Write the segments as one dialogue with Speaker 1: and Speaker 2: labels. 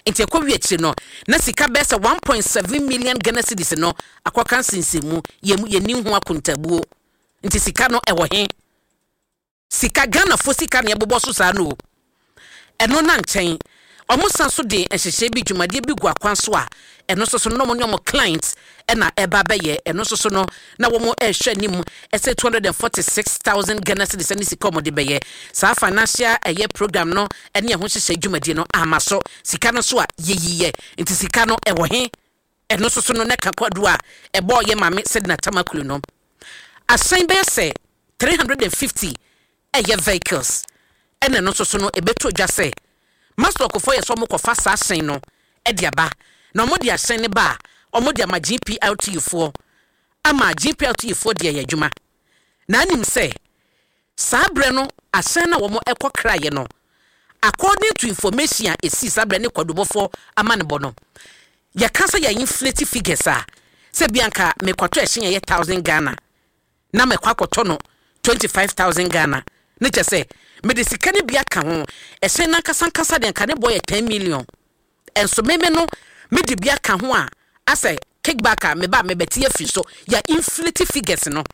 Speaker 1: Nti ekwa wi no na sika besa 1.7 million Ghana cedis no akwakan sinsemu yeni ho akontabuo. Nti sika no ewo he. Sika Ghana fo sika na ebobo so sa no. Eno na nchen omo sanso de ehhehye bi dwumade bi gu akwanso a eno so no mo ne omo clients na eba beye eno so no na wo mo ehhwe nim ese 246,000 Ghana cedis ani sika mo de beye sa financial program no ene ho hyehye dwumade no amaso sika no so a yeyiye nti sika no ewo he eno so no ne kakwadu a ebo ye mame sedna tamakulu no asan be se 350 vehicles ene no so no ebeto dwa se Master Okofo yeso mo kofa sa asen no ediaba na mo dia asen ne ba omo dia ma GPLT fo ama GPLT fo dia yadwuma na anim se sabre no asen na wo mo ekokraye no according to information esi sabre ne kwadobofo ama ne bono ya kasa ya inflate figures a se bianka me kwato ehyen ye 1000 Ghana na me kwakoto no 25,000 Ghana ne chese me de sika ne bia ka ho esen na kasa de nka ne boy 10 million enso meme no me de bia ka ho a ase kickback me ba me betie fi so ya inflate figures no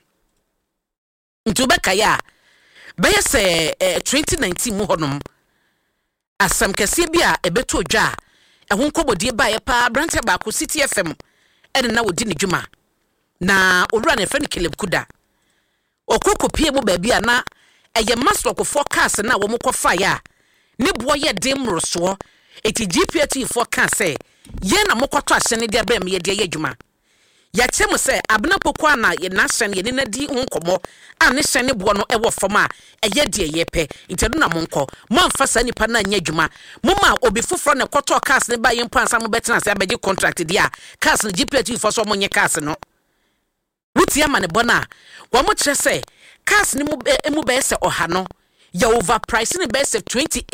Speaker 1: ntu be ka ya be se 2019 mu honom asam kese bia ebeto dwa ehun nkobodie ba ye pa branch ba ko City FM ene na wodi ne dwuma na owura ne fe ne Caleb Kuda okokopie mu ba bia na eye Master Okofo forecast na wo mo kofa ya ne bo ye demroso eti GPLT forecast ye na mokoto ahye ne de ba me ye de adwuma ya chem se abna pokwa na ye na hye ne na di nkomo a ne hye ne bo no ewo fam a eye de ye pe intedo na monko mo amfa sa nipa na anya adwuma mo ma obi foforo ne koto cast ne ba ye mpansa mo betena se abeje contract dia cast ne GPLT fo so mo nye cast no wuti ama ne bona wo mo kire se cars ni mu be se ohano ya overprice ni be se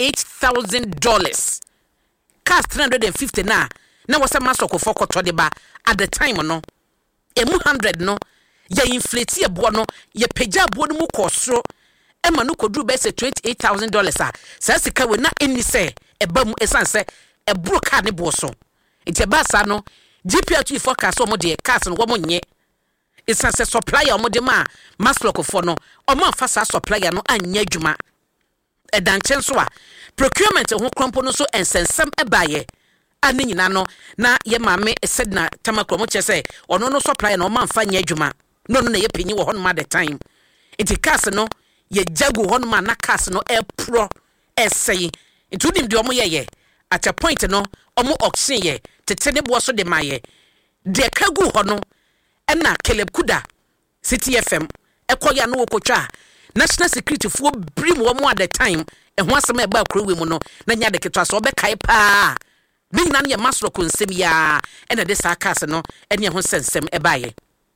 Speaker 1: $28,000 cars 350 na wasa Master Okofo koto de ba at the time no emu 100 no ya inflate ye bo no ye pagya bo no mu kosoro ema no kodru be se $28,000 a sa sika we na eni se eba mu esanse ebro car ne bo so nti ba sa no GPLT forecast o mo de cars no wo mo nye esanse supplier o mo de ma Master Okofo no o mo fa sa supplier no anya adwuma edanchen so a procurement ho krompo no so ensensem ebaye ani nyina no na ye mame Sedna Tamaklo mo chese ono no supplier no ma mfa nya adwuma no na ye penyi wo ho no at the time iti cars no ye jagu ho no na cars no e pro essay itu dim de o mo ye at a point no o mo auction ye tete ne bo so de maye de kagu ho no ena Caleb Kuda City FM ekoya no wokotwa national security fo brim wo mo at the time ehho asem e ba krowe mu no na nya de ketwa so obekai pa ni nyina ne Master konsem ya ena de sakas no ene ho sensem e baye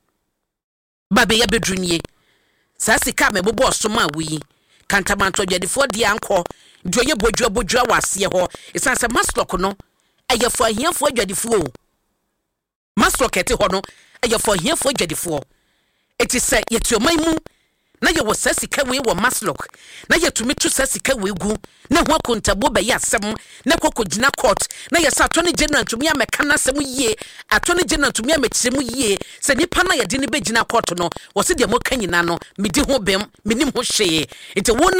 Speaker 1: babe ya bedrunie sa sika me bobo so ma wi kantamanto dwadefo de anko dwoye bodwa wase ho isanse Master no eyefo ahiafo adwadefo Master kete ho no eyefo ahiafo adwadefo eti se yetioman mu na ye wo sasika we wo Master na yetumi tu sasika we gu na ho akontabo be yasem na kokogina court na ye sa attorney general tumi ameka na asem yie attorney general tumi amekire mu yie se nipa na ye de ne begina court no wo se de mo kanyina no medi ho bem menim ho hwee enti wo